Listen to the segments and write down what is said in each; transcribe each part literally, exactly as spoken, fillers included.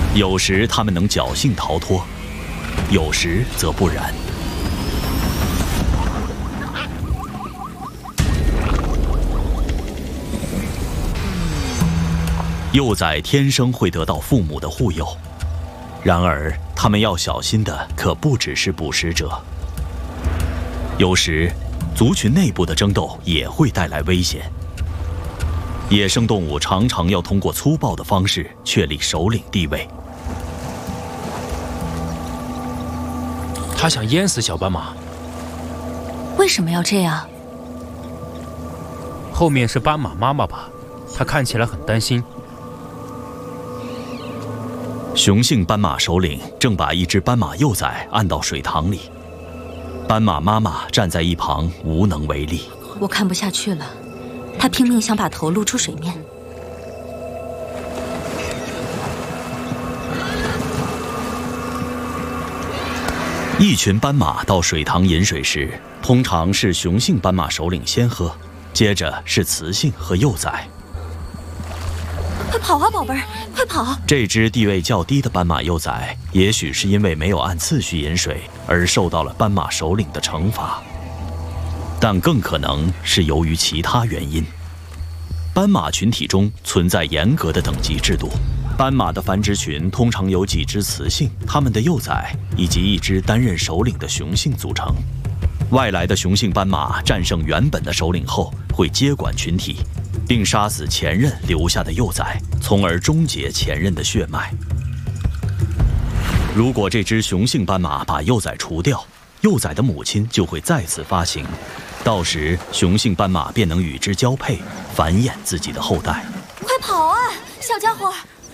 有时它们能侥幸逃脱，有时则不然。幼崽天生会得到父母的护佑，然而它们要小心的可不只是捕食者。有时，族群内部的争斗也会带来危险。野生动物常常要通过粗暴的方式确立首领地位。 他想淹死小斑马。 为什么要这样？ 后面是斑马妈妈吧？她看起来很担心。 雄性斑马首领正把一只斑马幼崽按到水塘里，斑马妈妈站在一旁无能为力。 我看不下去了，他拼命想把头露出水面。 一群斑马到水塘饮水时，通常是雄性斑马首领先喝，接着是雌性和幼崽。 快跑啊，宝贝儿，快跑！ 这只地位较低的斑马幼崽，也许是因为没有按次序饮水而受到了斑马首领的惩罚，但更可能是由于其他原因。斑马群体中存在严格的等级制度，斑马的繁殖群通常由几只雌性、它们的幼崽以及一只担任首领的雄性组成。外来的雄性斑马战胜原本的首领后，会接管群体，并杀死前任留下的幼崽，从而终结前任的血脉。如果这只雄性斑马把幼崽除掉，幼崽的母亲就会再次发情，到时雄性斑马便能与之交配，繁衍自己的后代。 快跑啊，小家伙！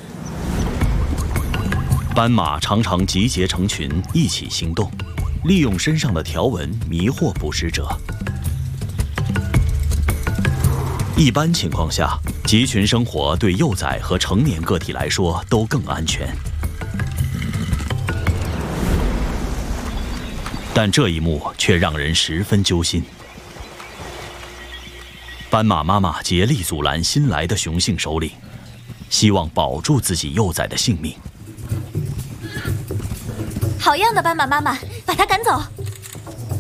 斑马常常集结成群，一起行动，利用身上的条纹迷惑捕食者。一般情况下，集群生活对幼崽和成年个体来说都更安全。但这一幕却让人十分揪心。斑马妈妈竭力阻拦新来的雄性首领，希望保住自己幼崽的性命。 好样的，斑马妈妈，把它赶走！